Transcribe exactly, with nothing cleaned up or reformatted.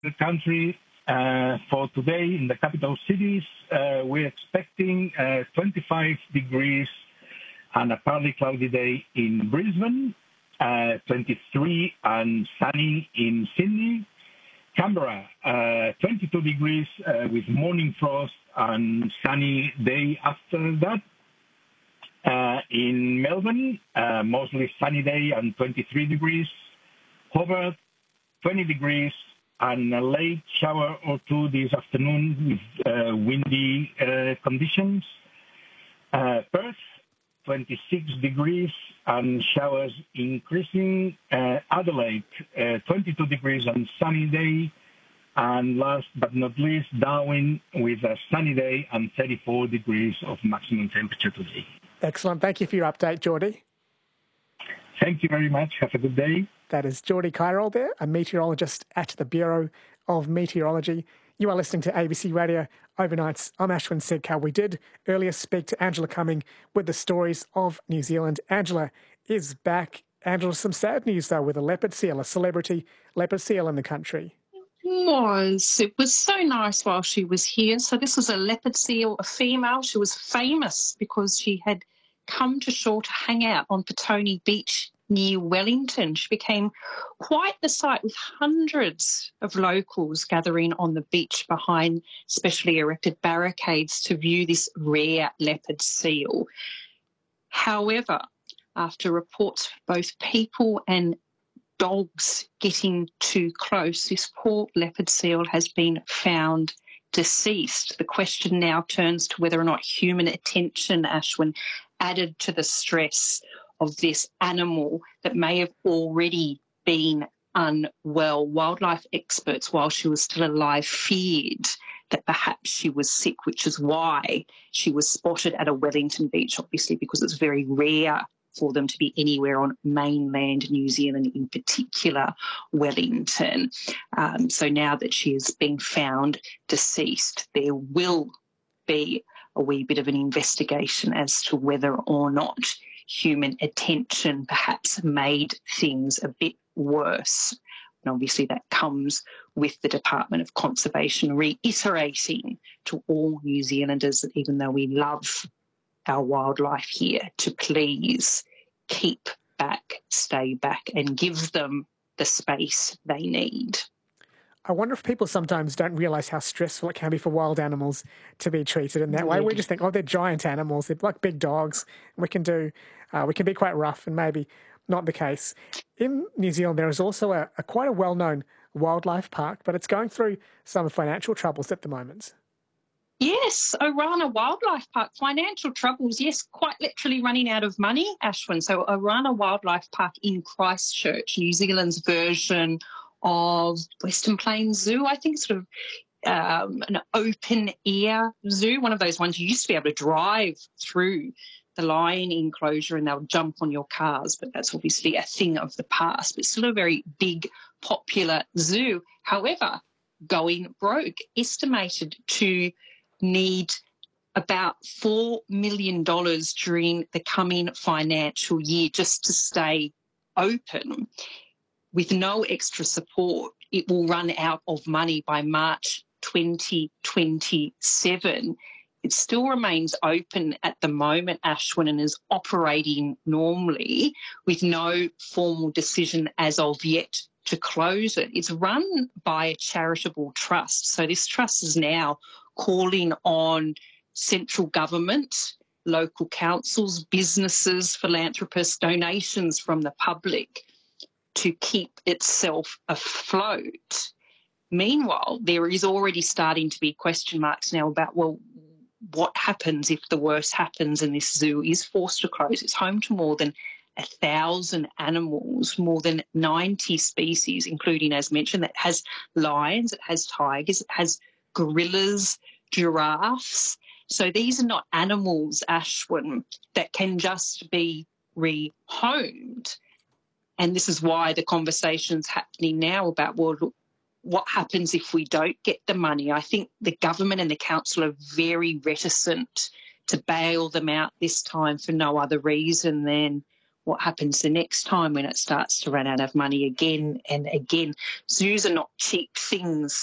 the country. Uh, for today in the capital cities, uh, we're expecting uh, twenty-five degrees and a partly cloudy day in Brisbane, uh, twenty-three and sunny in Sydney. Canberra, uh, twenty-two degrees uh, with morning frost and sunny day after that. Uh, in Melbourne, uh, mostly sunny day and twenty-three degrees. Hobart, twenty degrees and a late shower or two this afternoon with uh, windy uh, conditions. Uh, Perth, twenty-six degrees and showers increasing. Uh, Adelaide, uh, twenty-two degrees and sunny day. And last but not least, Darwin with a sunny day and thirty-four degrees of maximum temperature today. Excellent. Thank you for your update, Geordie. Thank you very much. Have a good day. That is Geordie Kyrol there, a meteorologist at the Bureau of Meteorology. You are listening to A B C Radio Overnights. I'm Ashwin Sidkar. We did earlier speak to Angela Cumming with the stories of New Zealand. Angela is back. Angela, some sad news, though, with a leopard seal, a celebrity leopard seal in the country. It was. It was so nice while she was here. So this was a leopard seal, a female. She was famous because she had come to shore to hang out on Petone Beach near Wellington. She became quite the sight, with hundreds of locals gathering on the beach behind specially erected barricades to view this rare leopard seal. However, after reports of both people and dogs getting too close, this poor leopard seal has been found deceased. The question now turns to whether or not human attention, Ashwin, added to the stress of this animal that may have already been unwell. Wildlife experts, while she was still alive, feared that perhaps she was sick, which is why she was spotted at a Wellington beach, obviously because it's very rare for them to be anywhere on mainland New Zealand, in particular Wellington. Um, so now that she has been found deceased, there will be a wee bit of an investigation as to whether or not human attention perhaps made things a bit worse. And obviously that comes with the Department of Conservation reiterating to all New Zealanders that even though we love our wildlife here, to please keep back, stay back and give them the space they need. I wonder if people sometimes don't realise how stressful it can be for wild animals to be treated in that way. We just think, oh, they're giant animals, they're like big dogs. We can do, uh, we can be quite rough, and maybe not the case. In New Zealand, there is also a, a quite a well-known wildlife park, but it's going through some financial troubles at the moment. Yes, Orana Wildlife Park, financial troubles, yes, quite literally running out of money, Ashwin. So Orana Wildlife Park in Christchurch, New Zealand's version of Western Plains Zoo, I think, sort of um, an open-air zoo, one of those ones you used to be able to drive through the lion enclosure and they'll jump on your cars, but that's obviously a thing of the past. But still a very big, popular zoo. However, going broke, estimated to need about four million dollars during the coming financial year just to stay open. With no extra support, it will run out of money by March twenty twenty-seven. It still remains open at the moment, Ashwin, and is operating normally with no formal decision as of yet to close it. It's run by a charitable trust. So this trust is now calling on central government, local councils, businesses, philanthropists, donations from the public to keep itself afloat. Meanwhile, there is already starting to be question marks now about, well, what happens if the worst happens and this zoo is forced to close? It's home to more than a thousand animals, more than ninety species, including, as mentioned, that has lions, it has tigers, it has gorillas, giraffes. So these are not animals, Ashwin, that can just be rehomed. And this is why the conversation's happening now about, well, look, what happens if we don't get the money? I think the government and the council are very reticent to bail them out this time for no other reason than, what happens the next time when it starts to run out of money again and again. Zoos are not cheap things